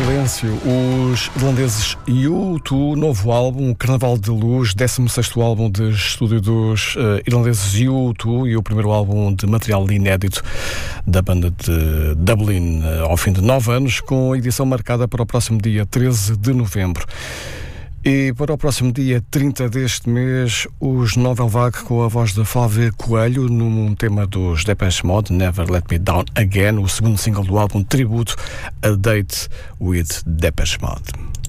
silêncio, os irlandeses U2, novo álbum, Carnaval de Luz, 16º álbum de estúdio dos irlandeses U2 e o primeiro álbum de material inédito da banda de Dublin, ao fim de 9 anos, com a edição marcada para o próximo dia 13 de novembro. E para o próximo dia 30 deste mês, os Novel Vague com a voz de Flávia Coelho num tema dos Depeche Mode, Never Let Me Down Again, o segundo single do álbum tributo A Date with Depeche Mode.